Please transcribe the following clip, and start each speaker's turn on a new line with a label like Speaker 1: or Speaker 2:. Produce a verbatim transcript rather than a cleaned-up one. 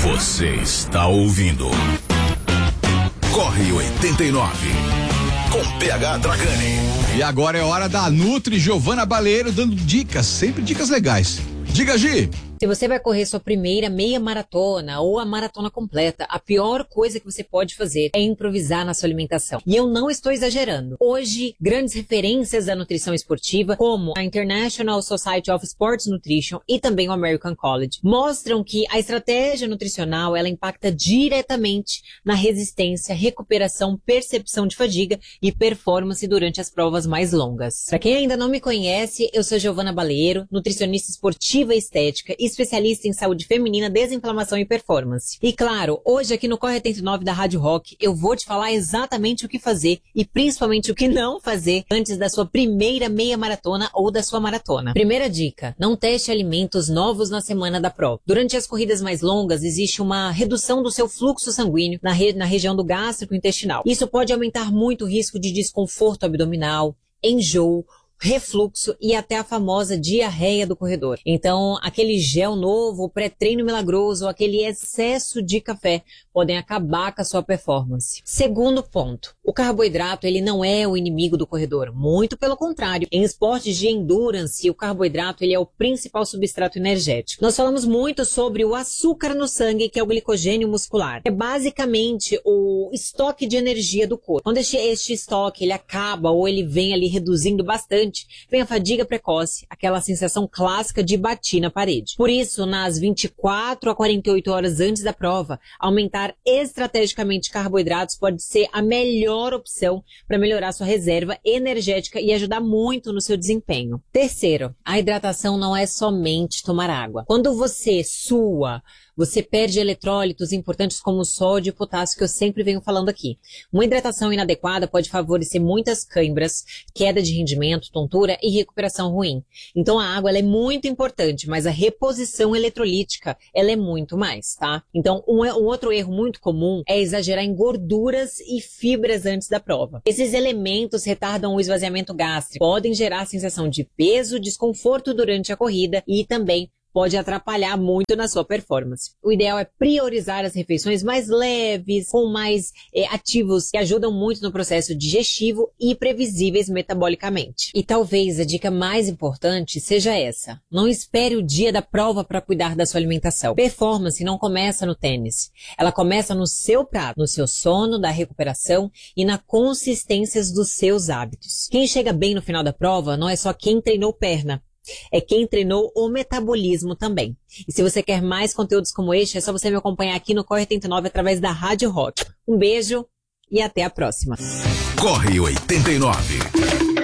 Speaker 1: Você está ouvindo Corre oitenta e nove com P H Dragani.
Speaker 2: E agora é hora da Nutri Giovana Baleiro dando dicas, sempre dicas legais. Diga, Gi!
Speaker 3: Se você vai correr sua primeira meia maratona ou a maratona completa, a pior coisa que você pode fazer é improvisar na sua alimentação. E eu não estou exagerando. Hoje, grandes referências da nutrição esportiva, como a International Society of Sports Nutrition e também o American College, mostram que a estratégia nutricional, ela impacta diretamente na resistência, recuperação, percepção de fadiga e performance durante as provas mais longas. Para quem ainda não me conhece, eu sou Giovana Baleiro, nutricionista esportiva e estética, especialista em saúde feminina, desinflamação e performance. E claro, hoje aqui no Corre oitenta e nove da Rádio Rock, eu vou te falar exatamente o que fazer e principalmente o que não fazer antes da sua primeira meia maratona ou da sua maratona. Primeira dica, não teste alimentos novos na semana da prova. Durante as corridas mais longas, existe uma redução do seu fluxo sanguíneo na, re- na região do gástrico intestinal. Isso pode aumentar muito o risco de desconforto abdominal, enjoo, refluxo e até a famosa diarreia do corredor. Então, aquele gel novo, pré-treino milagroso, aquele excesso de café podem acabar com a sua performance. Segundo ponto, o carboidrato ele não é o inimigo do corredor, muito pelo contrário. Em esportes de endurance, o carboidrato ele é o principal substrato energético. Nós falamos muito sobre o açúcar no sangue, que é o glicogênio muscular. É basicamente o estoque de energia do corpo. Quando este, este estoque ele acaba ou ele vem ali reduzindo bastante, vem a fadiga precoce, aquela sensação clássica de bater na parede. Por isso, nas vinte e quatro a quarenta e oito horas antes da prova, aumentar estrategicamente carboidratos pode ser a melhor opção para melhorar sua reserva energética e ajudar muito no seu desempenho. Terceiro, a hidratação não é somente tomar água. Quando você sua, você perde eletrólitos importantes como o sódio e o potássio, que eu sempre venho falando aqui. Uma hidratação inadequada pode favorecer muitas câimbras, queda de rendimento, tontura e recuperação ruim. Então a água ela é muito importante, mas a reposição eletrolítica ela é muito mais, tá? Então um, um outro erro muito comum é exagerar em gorduras e fibras antes da prova. Esses elementos retardam o esvaziamento gástrico, podem gerar sensação de peso, desconforto durante a corrida e também pode atrapalhar muito na sua performance. O ideal é priorizar as refeições mais leves, com mais é, ativos que ajudam muito no processo digestivo e previsíveis metabolicamente. E talvez a dica mais importante seja essa. Não espere o dia da prova para cuidar da sua alimentação. Performance não começa no tênis. Ela começa no seu prato, no seu sono, da recuperação e na consistência dos seus hábitos. Quem chega bem no final da prova não é só quem treinou perna, é quem treinou o metabolismo também. E se você quer mais conteúdos como este, é só você me acompanhar aqui no Corre oitenta e nove através da Rádio Rock. Um beijo e até a próxima.
Speaker 1: Corre oitenta e nove.